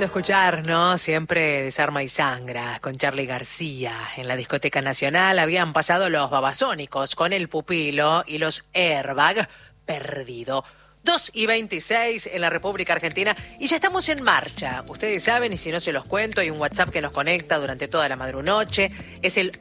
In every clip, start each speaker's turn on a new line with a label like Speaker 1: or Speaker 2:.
Speaker 1: lindo escuchar, ¿no? Siempre Desarma y Sangra con Charly García. En la Discoteca Nacional habían pasado los Babasónicos con El Pupilo y los Airbag, Perdido. 2:26 en la República Argentina y ya estamos en marcha. Ustedes saben, y si no se los cuento, hay un WhatsApp que nos conecta durante toda la madrunoche. Es el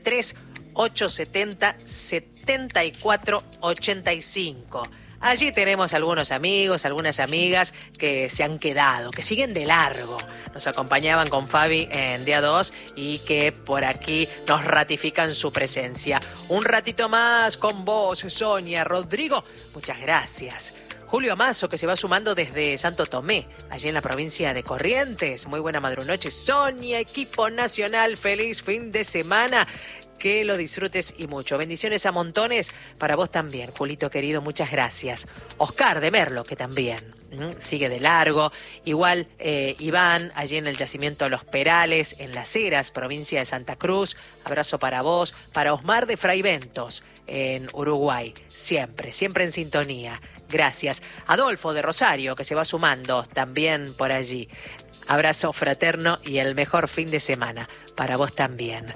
Speaker 1: 1138707485. Allí tenemos algunos amigos, algunas amigas que se han quedado, que siguen de largo. Nos acompañaban con Fabi en día 2 y que por aquí nos ratifican su presencia. Un ratito más con vos, Sonia, Rodrigo. Muchas gracias. Julio Amazo, que se va sumando desde Santo Tomé, allí en la provincia de Corrientes. Muy buena madrunoche. Sonia, equipo nacional, feliz fin de semana. Que lo disfrutes y mucho. Bendiciones a montones para vos también, Julito querido, muchas gracias. Oscar de Merlo, que también sigue de largo. Igual Iván, allí en el yacimiento Los Perales, en Las Heras, provincia de Santa Cruz. Abrazo para vos. Para Osmar de Fraiventos, en Uruguay. Siempre, siempre en sintonía. Gracias. Adolfo de Rosario, que se va sumando también por allí. Abrazo fraterno y el mejor fin de semana para vos también.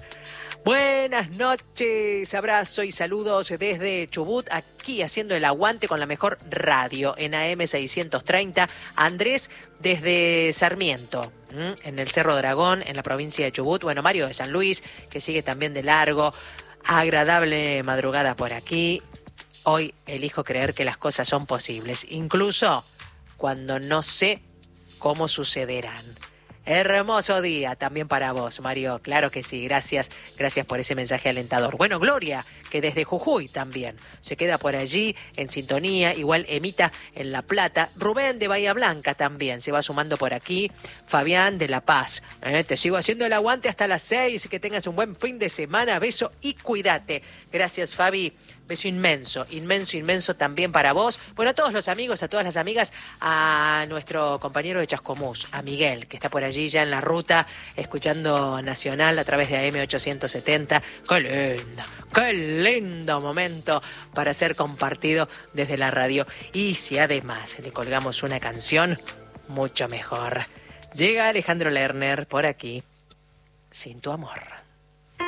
Speaker 1: Buenas noches, abrazo y saludos desde Chubut, aquí haciendo el aguante con la mejor radio en AM 630. Andrés desde Sarmiento, en el Cerro Dragón, en la provincia de Chubut. Bueno, Mario de San Luis, que sigue también de largo. Agradable madrugada por aquí. Hoy elijo creer que las cosas son posibles, incluso cuando no sé cómo sucederán. Hermoso día también para vos, Mario. Claro que sí, gracias por ese mensaje alentador. Bueno, Gloria, que desde Jujuy también se queda por allí en sintonía, igual Emita en La Plata. Rubén de Bahía Blanca también se va sumando por aquí. Fabián de La Paz. Te sigo haciendo el aguante hasta las 6. Que tengas un buen fin de semana. Beso y cuídate. Gracias, Fabi. Beso inmenso, inmenso, inmenso también para vos. Bueno, a todos los amigos, a todas las amigas, a nuestro compañero de Chascomús, a Miguel, que está por allí ya en la ruta, escuchando Nacional a través de AM 870. Qué lindo momento para ser compartido desde la radio. Y si además le colgamos una canción, mucho mejor. Llega Alejandro Lerner por aquí, Sin tu amor.